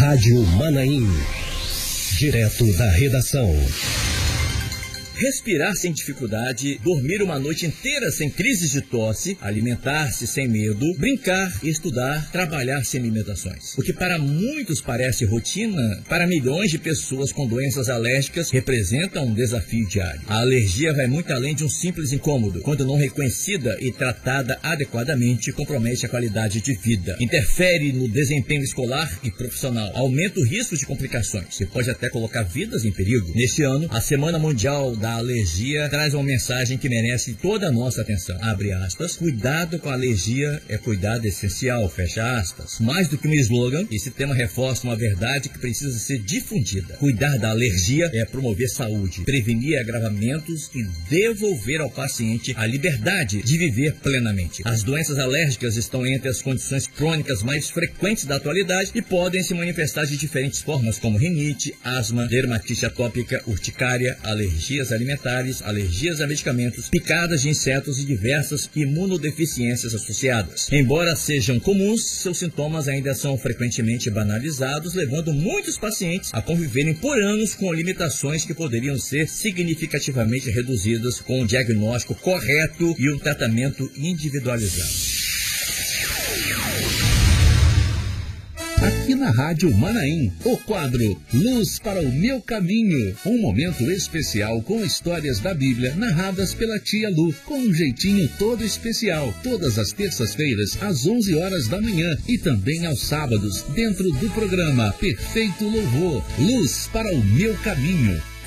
Rádio Manaim. Direto da redação. Respirar sem dificuldade, dormir uma noite inteira sem crises de tosse, alimentar-se sem medo, brincar, estudar, trabalhar sem limitações. O que para muitos parece rotina, para milhões de pessoas com doenças alérgicas representa um desafio diário. A alergia vai muito além de um simples incômodo. Quando não reconhecida e tratada adequadamente, compromete a qualidade de vida. Interfere no desempenho escolar e profissional. Aumenta o risco de complicações e pode até colocar vidas em perigo. Neste ano, a Semana Mundial da Alergia traz uma mensagem que merece toda a nossa atenção. Abre aspas. Cuidado com a alergia é cuidado essencial. Fecha aspas. Mais do que um slogan, esse tema reforça uma verdade que precisa ser difundida. Cuidar da alergia é promover saúde, prevenir agravamentos e devolver ao paciente a liberdade de viver plenamente. As doenças alérgicas estão entre as condições crônicas mais frequentes da atualidade e podem se manifestar de diferentes formas, como rinite, asma, dermatite atópica, urticária, alergias alimentares, alergias a medicamentos, picadas de insetos e diversas imunodeficiências associadas. Embora sejam comuns, seus sintomas ainda são frequentemente banalizados, levando muitos pacientes a conviverem por anos com limitações que poderiam ser significativamente reduzidas com um diagnóstico correto e um tratamento individualizado. Aqui na Rádio Manaim, o quadro Luz para o Meu Caminho. Um momento especial com histórias da Bíblia narradas pela tia Lu, com um jeitinho todo especial. Todas as terças-feiras, às 11 horas da manhã e também aos sábados, dentro do programa Perfeito Louvor. Luz para o Meu Caminho.